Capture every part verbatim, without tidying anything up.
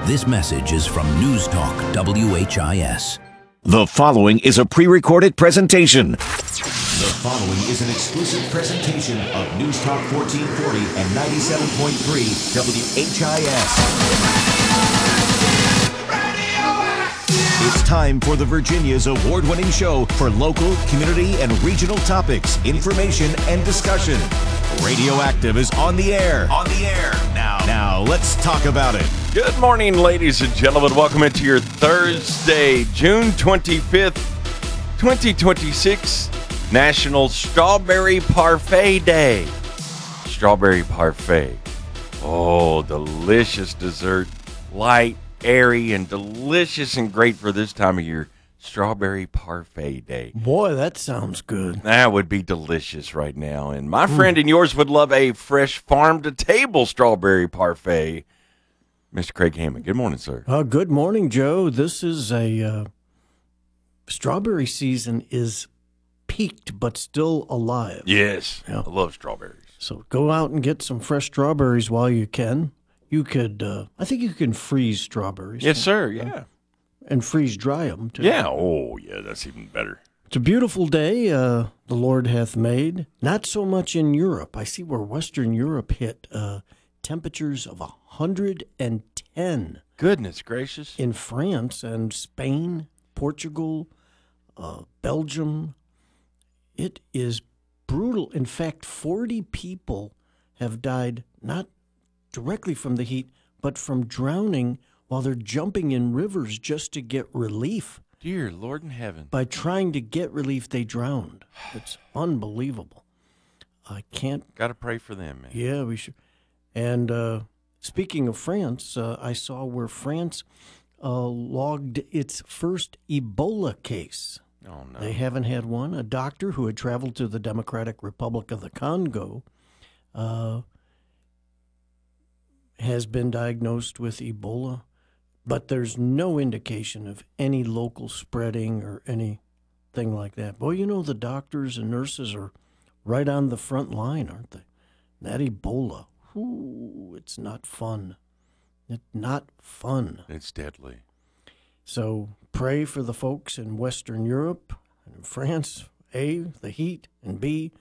This message is from News Talk W H I S. The following is a pre-recorded presentation. The following is an exclusive presentation of News Talk fourteen forty and ninety-seven point three W H I S. It's time for the Virginia's award-winning show for local, community, and regional topics, information, and discussion. Radioactive is on the air. On the air. Now, now let's talk about it. Good morning, ladies and gentlemen. Welcome into your Thursday, June twenty-fifth, twenty twenty-six, National Strawberry Parfait Day. Strawberry Parfait. Oh, delicious dessert. Light, airy, and delicious and great for this time of year. Strawberry Parfait Day. Boy, that sounds good. That would be delicious right now. And my mm. friend and yours would love a fresh farm-to-table strawberry parfait. Mister Craig Hammond. Good morning, sir. Uh, good morning, Joe. This is a uh, strawberry season is peaked but still alive. Yes, yeah. I love strawberries. So go out and get some fresh strawberries while you can. You could, uh, I think you can freeze strawberries. Yes, sir, yeah. And freeze dry them, too. Yeah, oh, yeah, that's even better. It's a beautiful day uh, the Lord hath made. Not so much in Europe. I see where Western Europe hit uh, temperatures of one hundred ten. Goodness gracious. In France and Spain, Portugal, uh, Belgium. It is brutal. In fact, forty people have died, not directly from the heat, but from drowning while they're jumping in rivers just to get relief. Dear Lord in heaven. By trying to get relief, they drowned. It's unbelievable. I can't. Got to pray for them, man. Yeah, we should. And uh, speaking of France, uh, I saw where France uh, logged its first Ebola case. Oh, no. They haven't had one. A doctor who had traveled to the Democratic Republic of the Congo uh, has been diagnosed with Ebola. But there's no indication of any local spreading or anything like that. Boy, you know, the doctors and nurses are right on the front line, aren't they? That Ebola, ooh, it's not fun. It's not fun. It's deadly. So pray for the folks in Western Europe and France, A, the heat, and B,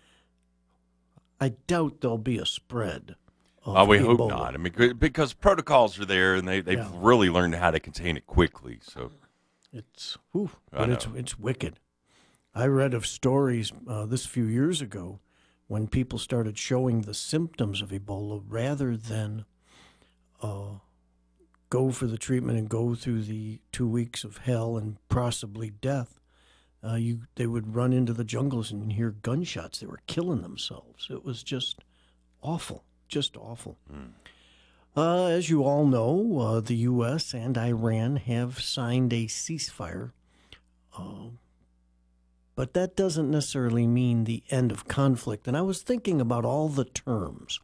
I doubt there'll be a spread. Oh, we Ebola. Hope not. I mean, because protocols are there, and they they've yeah. really learned how to contain it quickly. So it's whew, but it's it's wicked. I read of stories uh, this few years ago when people started showing the symptoms of Ebola rather than uh, go for the treatment and go through the two weeks of hell and possibly death. Uh, you they would run into the jungles and hear gunshots. They were killing themselves. It was just awful. Just awful. Mm. Uh, as you all know, uh, the U S and Iran have signed a ceasefire, uh, but that doesn't necessarily mean the end of conflict. And I was thinking about all the terms.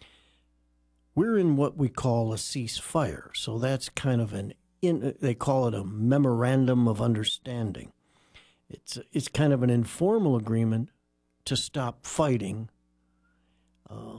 We're in what we call a ceasefire, so that's kind of an, in, they call it a memorandum of understanding. It's, it's kind of an informal agreement to stop fighting. Uh,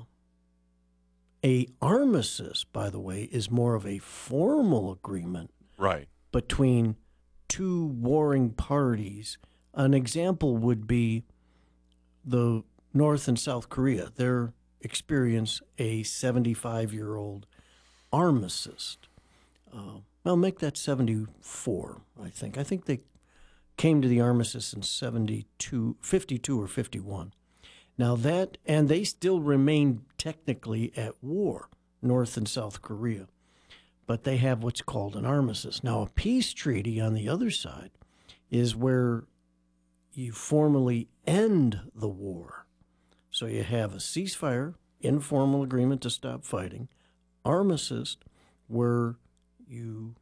A armistice, by the way, is more of a formal agreement right. between two warring parties. An example would be the North and South Korea. They're experience a seventy-five-year-old armistice. Uh, well, make that seventy-four, I think. I think they came to the armistice in seventy-two, fifty-two or fifty-one. Now that, and they still remain technically at war, North and South Korea, but they have what's called an armistice. Now, a peace treaty on the other side is where you formally end the war. So you have a ceasefire, informal agreement to stop fighting, armistice, where you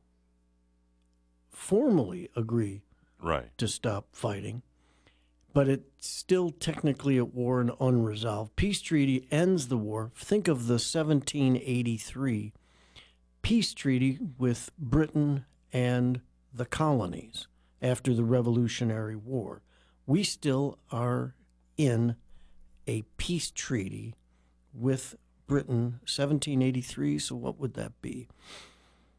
formally agree right. to stop fighting, but it's still technically at war and unresolved. Peace treaty ends the war. Think of the seventeen eighty-three peace treaty with Britain and the colonies after the Revolutionary War. We still are in a peace treaty with Britain, seventeen eighty-three, so what would that be?